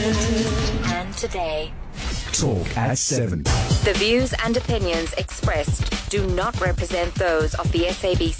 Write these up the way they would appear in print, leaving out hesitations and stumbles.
And today. Talk at 7. The views and opinions expressed do not represent those of the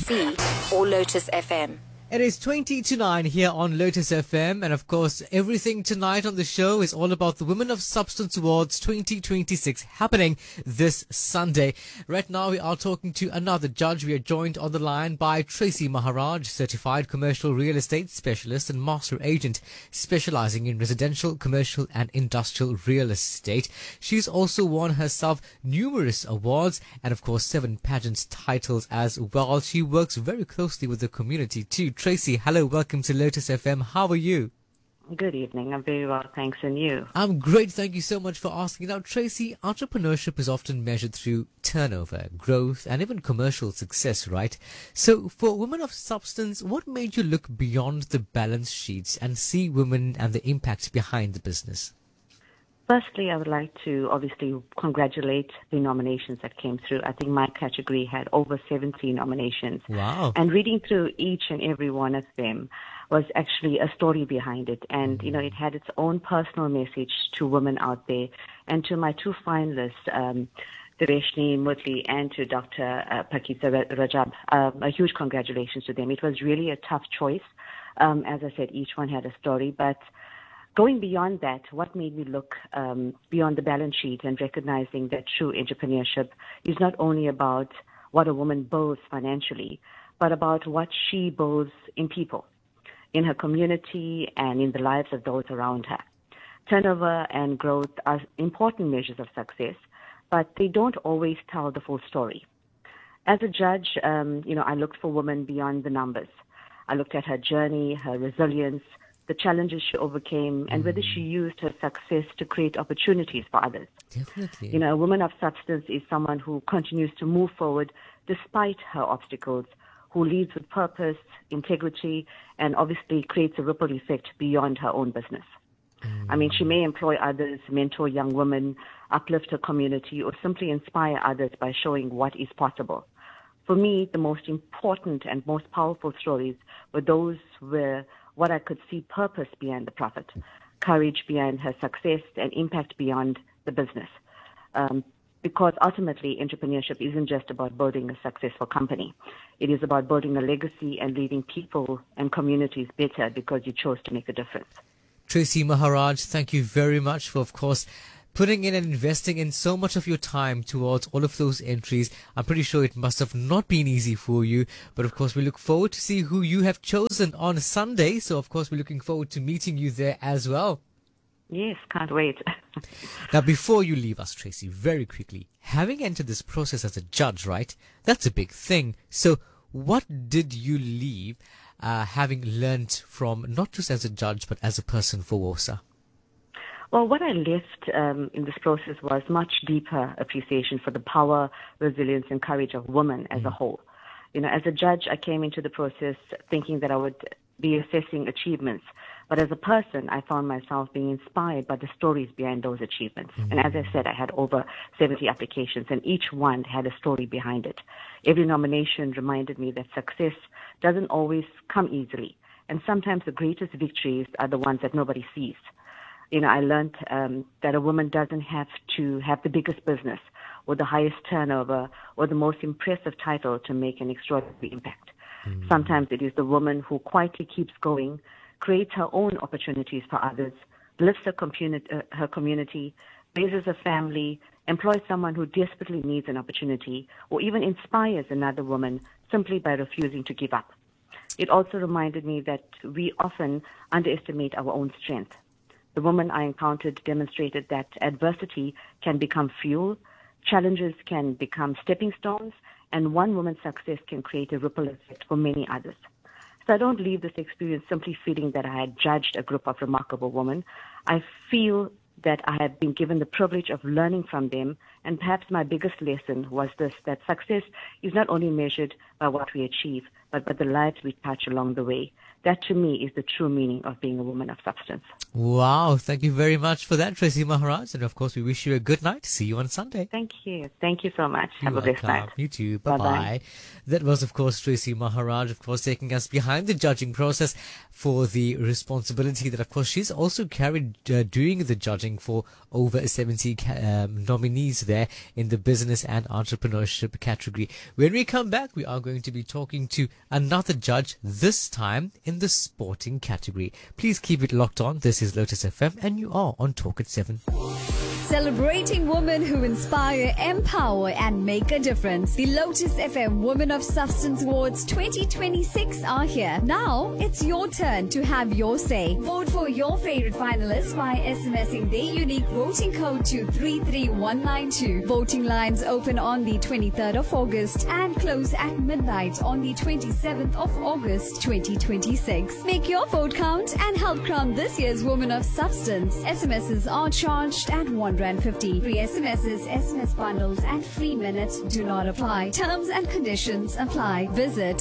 SABC or Lotus FM. It is 20 to 9 here on Lotus FM, and of course everything tonight on the show is all about the Women of Substance Awards 2026 happening this Sunday. Right now we are talking to another judge. We are joined on the line by Tracy Maharaj, certified commercial real estate specialist and master agent specializing in residential, commercial and industrial real estate. She's also won herself numerous awards and of course 7 pageant titles as well. She works very closely with the community too. Tracy, hello, welcome to Lotus FM. How are you? Good evening. I'm very well, thanks. And you? I'm great. Thank you so much for asking. Now, Tracy, entrepreneurship is often measured through turnover, growth, and even commercial success, right? So, for Women of Substance, what made you look beyond the balance sheets and see women and the impact behind the business? Firstly, I would like to obviously congratulate the nominations that came through. I think my category had over 70 nominations. Wow. And reading through each and every one of them was actually a story behind it. And, you know, it had its own personal message to women out there. And to my 2 finalists, Dareshni Mutli and to Dr. Pakita Rajab, a huge congratulations to them. It was really a tough choice. As I said, each one had a story, but going beyond that, what made me look beyond the balance sheet and recognizing that true entrepreneurship is not only about what a woman builds financially, but about what she builds in people, in her community and in the lives of those around her. Turnover and growth are important measures of success, but they don't always tell the full story. As a judge, I looked for women beyond the numbers. I looked at her journey, her resilience, the challenges she overcame, and whether she used her success to create opportunities for others. Definitely. You know, a woman of substance is someone who continues to move forward despite her obstacles, who leads with purpose, integrity, and obviously creates a ripple effect beyond her own business. I mean, she may employ others, mentor young women, uplift her community, or simply inspire others by showing what is possible. For me, the most important and most powerful stories were those where what I could see purpose behind the profit, courage behind her success, and impact beyond the business. Because ultimately, entrepreneurship isn't just about building a successful company. It is about building a legacy and leading people and communities better because you chose to make a difference. Tracy Maharaj, thank you very much for, of course, putting in and investing in so much of your time towards all of those entries. I'm pretty sure it must have not been easy for you, but of course we look forward to see who you have chosen on Sunday. So of course we're looking forward to meeting you there as well. Yes, can't wait. Now before you leave us, Tracy, very quickly, having entered this process as a judge, right? That's a big thing. So what did you leave having learnt from not just as a judge but as a person for WOSA? Well, what I left in this process was much deeper appreciation for the power, resilience, and courage of women as a whole. You know, as a judge, I came into the process thinking that I would be assessing achievements. But as a person, I found myself being inspired by the stories behind those achievements. And as I said, I had over 70 applications, and each one had a story behind it. Every nomination reminded me that success doesn't always come easily. And sometimes the greatest victories are the ones that nobody sees. You know, I learned that a woman doesn't have to have the biggest business or the highest turnover or the most impressive title to make an extraordinary impact. Sometimes it is the woman who quietly keeps going, creates her own opportunities for others, lifts her community, raises a family, employs someone who desperately needs an opportunity, or even inspires another woman simply by refusing to give up. It also reminded me that we often underestimate our own strength. The woman I encountered demonstrated that adversity can become fuel, challenges can become stepping stones, and one woman's success can create a ripple effect for many others. So I don't leave this experience simply feeling that I had judged a group of remarkable women. I feel that I have been given the privilege of learning from them, and perhaps my biggest lesson was this, that success is not only measured by what we achieve, but the lives we touch along the way. That, to me, is the true meaning of being a woman of substance. Wow. Thank you very much for that, Tracy Maharaj. And of course, we wish you a good night. See you on Sunday. Thank you. Thank you so much. Have a blessed welcome. night. You too. Bye-bye. Bye-bye. That was, of course, Tracy Maharaj, of course, taking us behind the judging process for the responsibility that, of course, she's also carried doing the judging for over 70 nominees there in the business and entrepreneurship category. When we come back, we are going to be talking to another judge, this time in the sporting category. Please keep it locked on. This is Lotus FM and you are on Talk at 7. Celebrating women who inspire, empower, and make a difference. The Lotus FM Women of Substance Awards 2026 are here. Now, it's your turn to have your say. Vote for your favorite finalists by SMSing their unique voting code to 33192. Voting lines open on the 23rd of August and close at midnight on the 27th of August 2026. Make your vote count and help crown this year's Women of Substance. SMSs are charged at $1.50. Free SMSs, SMS bundles, and free minutes do not apply. Terms and conditions apply. Visit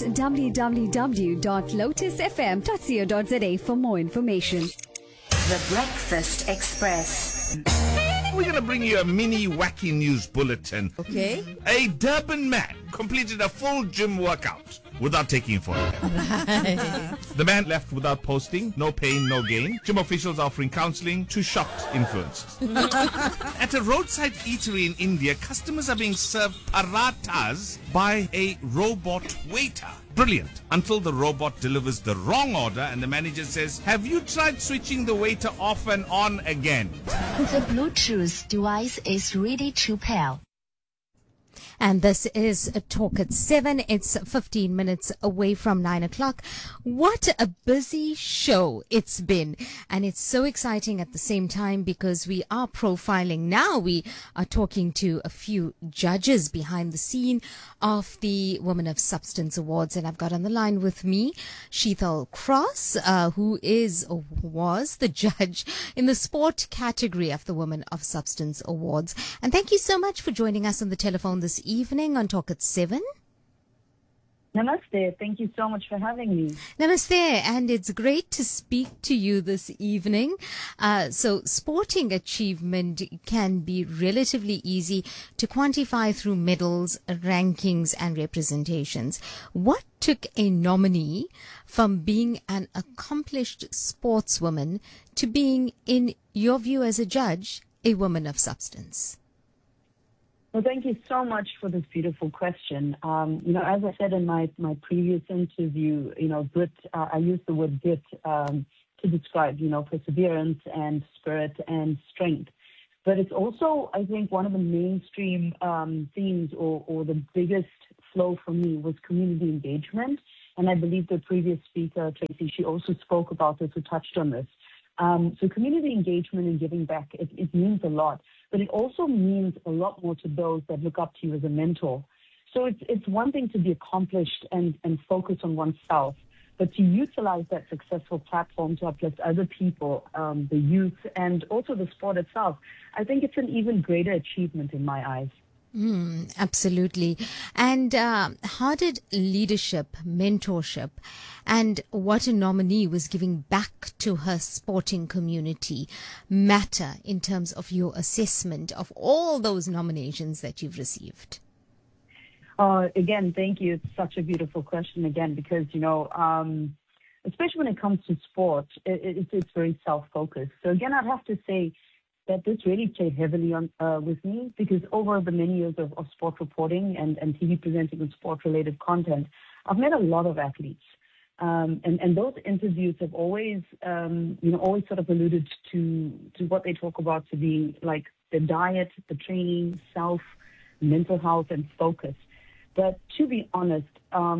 www.lotusfm.co.za for more information. The Breakfast Express. We're going to bring you a mini wacky news bulletin. Okay. A Durban man completed a full gym workout without taking a photo. The man left without posting. No pain, no gain. Gym officials offering counseling to shocked influencers. At a roadside eatery in India, customers are being served parathas by a robot waiter. Brilliant. Until the robot delivers the wrong order and the manager says, "Have you tried switching the waiter off and on again?" The Bluetooth device is ready to pair. And this is a Talk at 7. It's 15 minutes away from 9 o'clock. What a busy show it's been. And it's so exciting at the same time because we are profiling now. We are talking to a few judges behind the scene of the Women of Substance Awards. And I've got on the line with me Sheetal Cross, who is or was the judge in the sport category of the Women of Substance Awards. And thank you so much for joining us on the telephone this evening on Talk at 7. Namaste. Thank you so much for having me. Namaste, and it's great to speak to you this evening. So sporting achievement can be relatively easy to quantify through medals, rankings, and representations. What took a nominee from being an accomplished sportswoman to being, in your view as a judge, a woman of substance? Well, thank you so much for this beautiful question. As I said in my previous interview, grit, I used the word grit to describe, perseverance and spirit and strength. But it's also, I think, one of the mainstream themes or the biggest flow for me was community engagement. And I believe the previous speaker, Tracy, she also spoke about this or touched on this. So community engagement and giving back, it means a lot. But it also means a lot more to those that look up to you as a mentor. So it's one thing to be accomplished and focus on oneself, but to utilize that successful platform to uplift other people, the youth, and also the sport itself, I think it's an even greater achievement in my eyes. Absolutely. And how did leadership, mentorship, and what a nominee was giving back to her sporting community matter in terms of your assessment of all those nominations that you've received? Again, thank you. It's such a beautiful question again, because, especially when it comes to sport, it's very self-focused. So again, I'd have to say that this really played heavily on with me, because over the many years of sport reporting and TV presenting and sport-related content, I've met a lot of athletes. And those interviews have always sort of alluded to what they talk about to be like the diet, the training, self, mental health, and focus. But to be honest,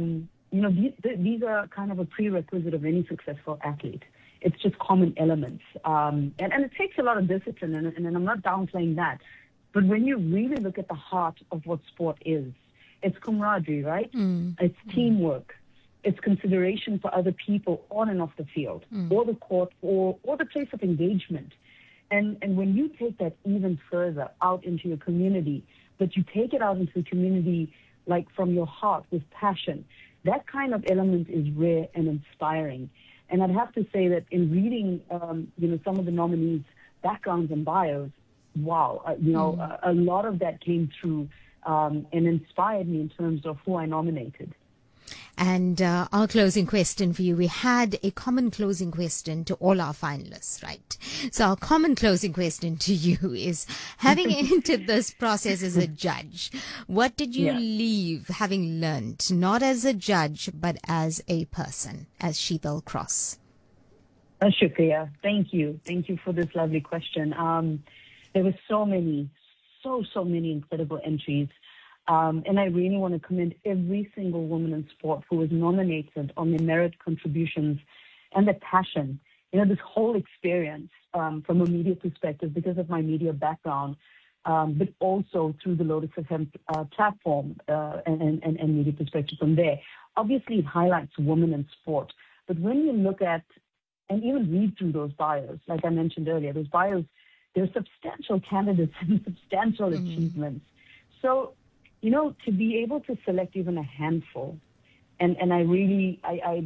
these are kind of a prerequisite of any successful athlete. It's just common elements. And it takes a lot of discipline, and I'm not downplaying that. But when you really look at the heart of what sport is, it's camaraderie, right? It's teamwork. It's consideration for other people on and off the field, or the court, or the place of engagement. And when you take that even further out into your community, but you take it out into the community like from your heart with passion, that kind of element is rare and inspiring. And I'd have to say that in reading, some of the nominees' backgrounds and bios, wow, a lot of that came through and inspired me in terms of who I nominated. And our closing question for you, we had a common closing question to all our finalists, right? So our common closing question to you is, having entered this process as a judge, what did you leave having learned, not as a judge, but as a person, as Sheetal Cross? Shukriya, thank you. Thank you for this lovely question. There were so many incredible entries. And I really want to commend every single woman in sport who was nominated on their merit contributions and their passion. This whole experience from a media perspective, because of my media background, but also through the Lotus FM platform and media perspective from there. Obviously, it highlights women in sport. But when you look at and even read through those bios, like I mentioned earlier, those bios, there are substantial candidates and substantial achievements. So, to be able to select even a handful, and I really,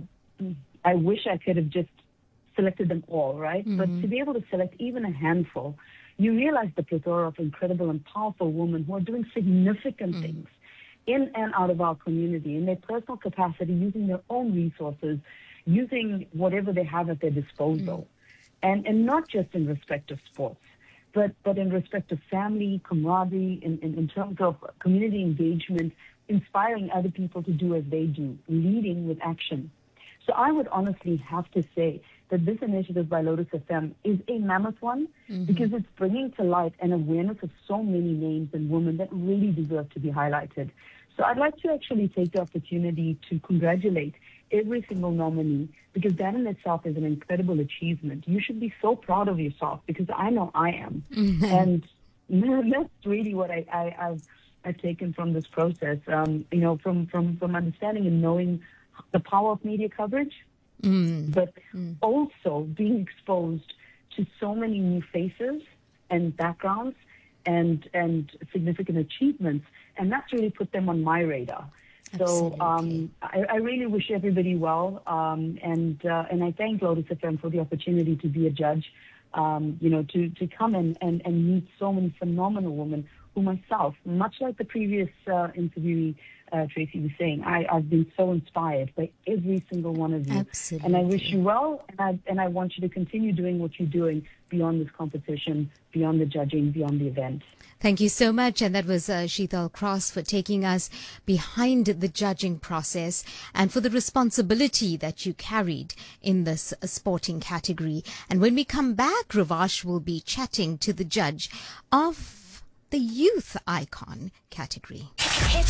I wish I could have just selected them all, right? But to be able to select even a handful, you realize the plethora of incredible and powerful women who are doing significant things in and out of our community, in their personal capacity, using their own resources, using whatever they have at their disposal. And not just in respect of sports, but in respect of family, camaraderie, in terms of community engagement, inspiring other people to do as they do, leading with action. So I would honestly have to say that this initiative by Lotus FM is a mammoth one because it's bringing to light an awareness of so many names and women that really deserve to be highlighted. So I'd like to actually take the opportunity to congratulate every single nominee, because that in itself is an incredible achievement. You should be so proud of yourself, because I know I am. And that's really what I've taken from this process, from understanding and knowing the power of media coverage, but also being exposed to so many new faces and backgrounds and significant achievements. And that's really put them on my radar. So I really wish everybody well, and I thank Lotus FM for the opportunity to be a judge, to come and meet so many phenomenal women who myself, much like the previous interviewee, Tracy was saying, I've been so inspired by every single one of you. Absolutely. And I wish you well, and I want you to continue doing what you're doing beyond this competition, beyond the judging, beyond the event. Thank you so much. And that was Sheetal Cross for taking us behind the judging process and for the responsibility that you carried in this sporting category. And when we come back, Ravash will be chatting to the judge of the youth icon category. Catch